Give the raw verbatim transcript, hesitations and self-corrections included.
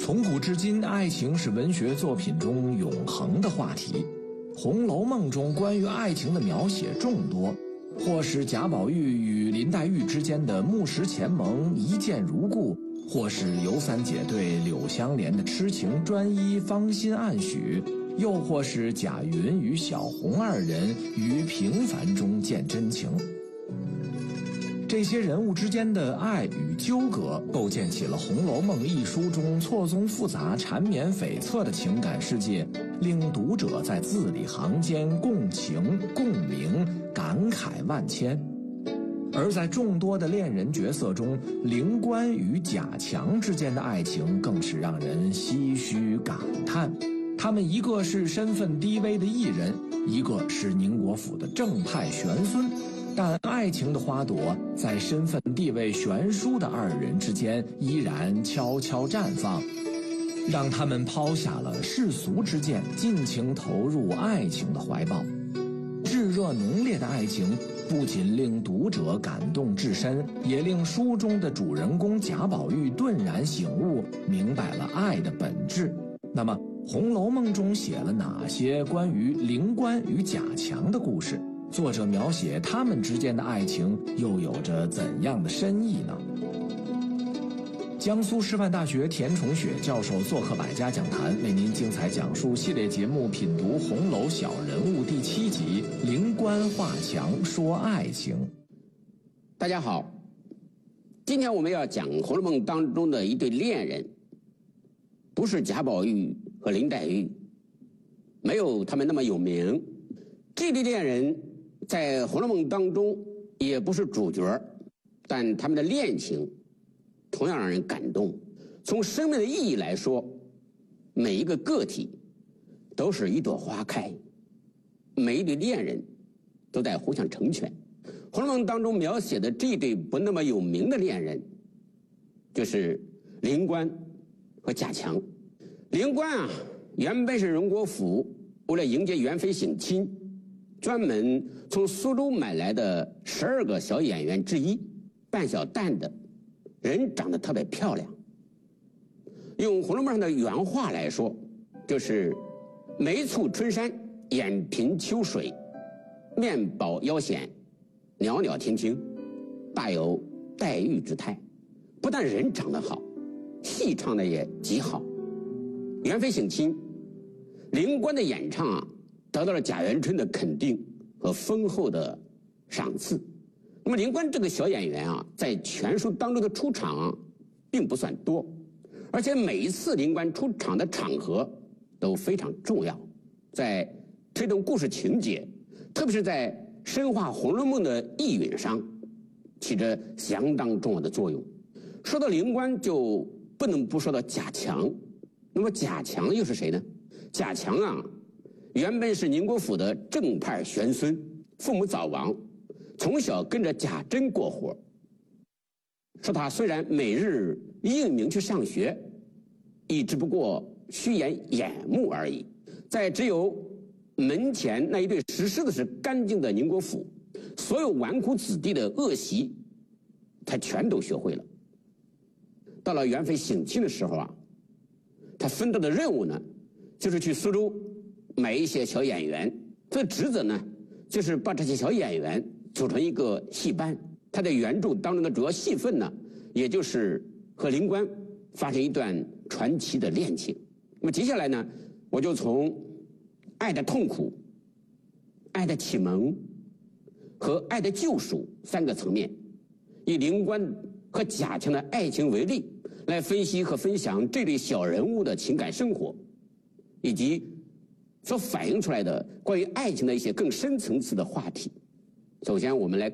从古至今，爱情是文学作品中永恒的话题。《红楼梦》中关于爱情的描写众多，或是贾宝玉与林黛玉之间的木石前盟一见如故，或是尤三姐对柳湘莲的痴情专一芳心暗许，又或是贾云与小红二人于平凡中见真情。这些人物之间的爱与纠葛，构建起了《红楼梦》一书中错综复杂、缠绵悱恻的情感世界，令读者在字里行间共情、共鸣、感慨万千。而在众多的恋人角色中，灵官与贾强之间的爱情更是让人唏嘘感叹。他们一个是身份低微的艺人，一个是宁国府的正派玄孙，但爱情的花朵在身份地位悬殊的二人之间依然悄悄绽放，让他们抛下了世俗之见，尽情投入爱情的怀抱。炙热浓烈的爱情不仅令读者感动至深，也令书中的主人公贾宝玉顿然醒悟，明白了爱的本质。那么《红楼梦》中写了哪些关于灵官与贾强的故事？作者描写他们之间的爱情又有着怎样的深意呢？江苏师范大学田崇雪教授做客百家讲坛，为您精彩讲述系列节目《品读红楼小人物》第七集《灵官画墙说爱情》。 大家好，今天我们要讲《红楼梦》当中的一对恋人，不是贾宝玉和林黛玉，没有他们那么有名。这对恋人在《红楼梦》当中也不是主角，但他们的恋情同样让人感动。从生命的意义来说，每一个个体都是一朵花开，每一对恋人都在互相成全。《红楼梦》当中描写的这对不那么有名的恋人，就是灵官和贾强。灵官啊，原本是荣国府为了迎接元妃省亲，专门从苏州买来的十二个小演员之一，扮小旦的，人长得特别漂亮。用《红楼梦》上的原话来说，就是眉蹙春山，眼颦秋水，面饱腰显，袅袅婷婷，大有黛玉之态。不但人长得好，戏唱的也极好。元妃省亲，灵官的演唱啊，得到了贾元春的肯定和丰厚的赏赐。那么灵官这个小演员啊，在全书当中的出场啊，并不算多，而且每一次灵官出场的场合都非常重要，在推动故事情节，特别是在深化《红楼梦》的意蕴上，起着相当重要的作用。说到灵官，就不能不说到贾强。那么贾强又是谁呢？贾强啊，原本是宁国府的正派玄孙，父母早亡，从小跟着贾珍过活。说他虽然每日应名去上学，亦只不过虚掩眼目而已。在只有门前那一对实施的是干净的宁国府，所有纨绔子弟的恶习，他全都学会了。到了元妃省亲的时候啊，他分到的任务呢，就是去苏州买一些小演员。这个职责呢，就是把这些小演员组成一个戏班。他在原著当中的主要戏份呢，也就是和灵官发生一段传奇的恋情。那么接下来呢，我就从爱的痛苦、爱的启蒙和爱的救赎三个层面，以灵官和贾强的爱情为例，来分析和分享这类小人物的情感生活，以及所反映出来的关于爱情的一些更深层次的话题。首先我们来